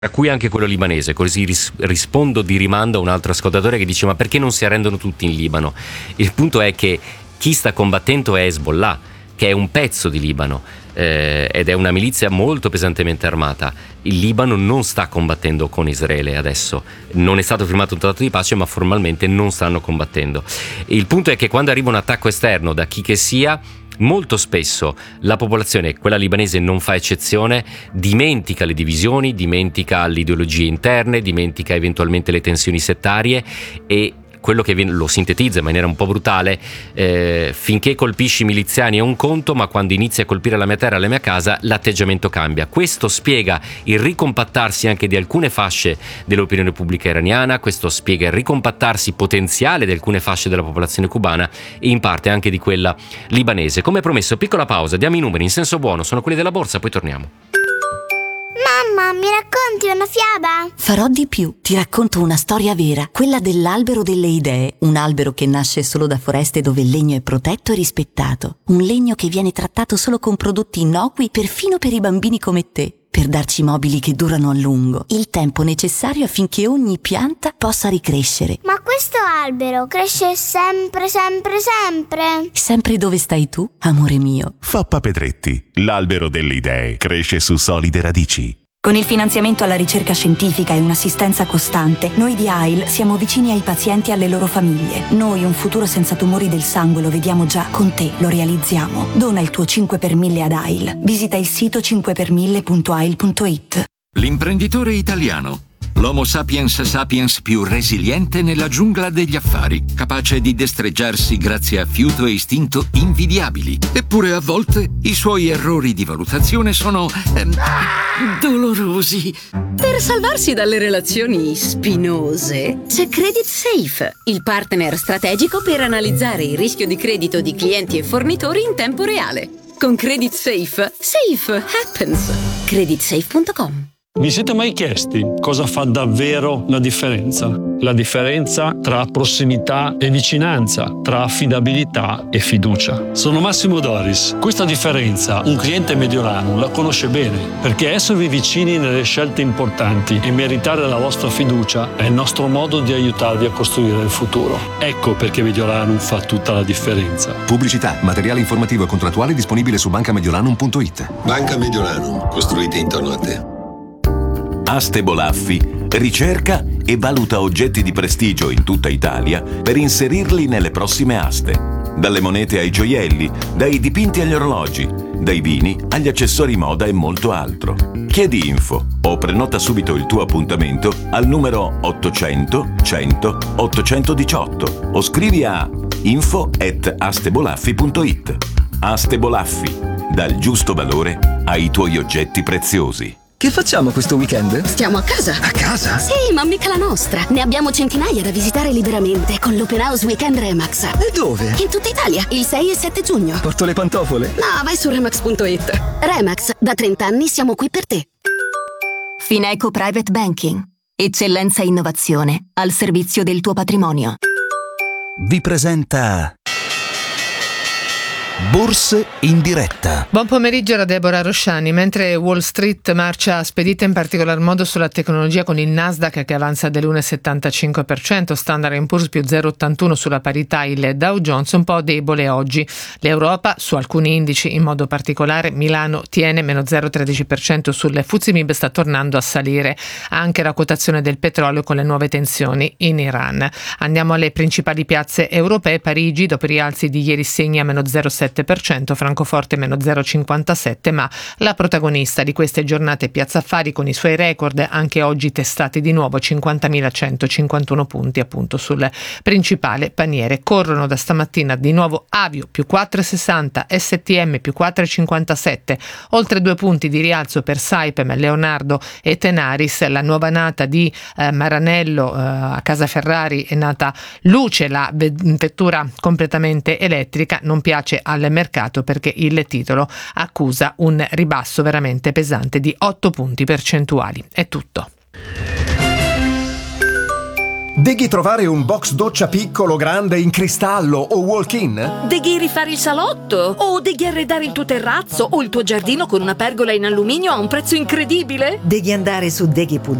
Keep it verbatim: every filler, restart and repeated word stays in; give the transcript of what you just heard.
a cui anche quello libanese. Così ris- rispondo di rimando a un altro ascoltatore che dice: ma perché non si arrendono tutti in Libano? Il punto è che chi sta combattendo è Hezbollah, che è un pezzo di Libano, eh, ed è una milizia molto pesantemente armata. Il Libano non sta combattendo con Israele adesso, non è stato firmato un trattato di pace, ma formalmente non stanno combattendo. Il punto è che quando arriva un attacco esterno da chi che sia, molto spesso la popolazione, quella libanese non fa eccezione, dimentica le divisioni, dimentica le ideologie interne, dimentica eventualmente le tensioni settarie, e quello che viene, lo sintetizza in maniera un po' brutale, eh, finché colpisci i miliziani è un conto, ma quando inizi a colpire la mia terra, la mia casa, l'atteggiamento cambia. Questo spiega il ricompattarsi anche di alcune fasce dell'opinione pubblica iraniana, questo spiega il ricompattarsi potenziale di alcune fasce della popolazione cubana e in parte anche di quella libanese. Come promesso, piccola pausa, diamo i numeri in senso buono, sono quelli della borsa, poi torniamo. Mamma, mi racconti una fiaba? Farò di più, ti racconto una storia vera, quella dell'albero delle idee, un albero che nasce solo da foreste dove il legno è protetto e rispettato, un legno che viene trattato solo con prodotti innocui perfino per i bambini come te, per darci mobili che durano a lungo, il tempo necessario affinché ogni pianta possa ricrescere. Ma questo albero cresce sempre, sempre, sempre? Sempre dove stai tu, amore mio. Fappa Pedretti, l'albero delle idee, cresce su solide radici. Con il finanziamento alla ricerca scientifica e un'assistenza costante, noi di A I L siamo vicini ai pazienti e alle loro famiglie. Noi un futuro senza tumori del sangue lo vediamo già, con te lo realizziamo. Dona il tuo cinque per mille ad A I L. Visita il sito cinque per mille punto a i l punto i t. L'imprenditore italiano. L'Homo sapiens sapiens più resiliente nella giungla degli affari, capace di destreggiarsi grazie a fiuto e istinto invidiabili. Eppure a volte i suoi errori di valutazione sono ehm, dolorosi. Per salvarsi dalle relazioni spinose, c'è Credit Safe, il partner strategico per analizzare il rischio di credito di clienti e fornitori in tempo reale. Con Credit Safe, safe happens. credit safe punto com. Vi siete mai chiesti cosa fa davvero la differenza? La differenza tra prossimità e vicinanza, tra affidabilità e fiducia. Sono Massimo Doris. Questa differenza un cliente mediolano la conosce bene, perché esservi vicini nelle scelte importanti e meritare la vostra fiducia è il nostro modo di aiutarvi a costruire il futuro. Ecco perché Mediolanum fa tutta la differenza. Pubblicità, materiale informativo e contrattuale disponibile su banca mediolanum punto it. Banca Mediolanum, costruite intorno a te. Aste Bolaffi ricerca e valuta oggetti di prestigio in tutta Italia per inserirli nelle prossime aste. Dalle monete ai gioielli, dai dipinti agli orologi, dai vini agli accessori moda e molto altro. Chiedi info o prenota subito il tuo appuntamento al numero ottocento cento ottocentodiciotto o scrivi a info at astebolaffi punto it. Aste Bolaffi, dal giusto valore ai tuoi oggetti preziosi. Che facciamo questo weekend? Stiamo a casa. A casa? Sì, ma mica la nostra. Ne abbiamo centinaia da visitare liberamente con l'Open House Weekend Remax. E dove? In tutta Italia, il sei e sette giugno. Porto le pantofole? No, vai su remax punto it. Remax, da trenta anni siamo qui per te. Fineco Private Banking. Eccellenza e innovazione al servizio del tuo patrimonio. Vi presenta Borse in diretta. Buon pomeriggio da Deborah Rosciani. Mentre Wall Street marcia spedita in particolar modo sulla tecnologia con il Nasdaq che avanza dell'uno virgola settantacinque per cento, Standard and Poor's più zero virgola ottantuno sulla parità, il Dow Jones un po' debole oggi. L'Europa su alcuni indici, in modo particolare Milano tiene meno zero virgola tredici per cento sul F T S E M I B, sta tornando a salire anche la quotazione del petrolio con le nuove tensioni in Iran. Andiamo alle principali piazze europee. Parigi dopo i rialzi di ieri segna meno zero virgola sette per cento, Francoforte meno zero virgola cinquantasette, ma la protagonista di queste giornate è Piazza Affari con i suoi record, anche oggi testati di nuovo, cinquantamilacentocinquantuno punti appunto sul principale paniere. Corrono da stamattina di nuovo Avio più quattro virgola sessanta, S T M più quattro virgola cinquantasette, oltre due punti di rialzo per Saipem, Leonardo e Tenaris. La nuova nata di eh, Maranello eh, a Casa Ferrari è nata Luce, la vettura completamente elettrica, non piace al mercato perché il titolo accusa un ribasso veramente pesante di otto punti percentuali. È tutto. Deghi trovare un box doccia piccolo, grande, in cristallo o walk-in? Deghi rifare il salotto? O deghi arredare il tuo terrazzo o il tuo giardino con una pergola in alluminio a un prezzo incredibile? Deghi andare su deghi punto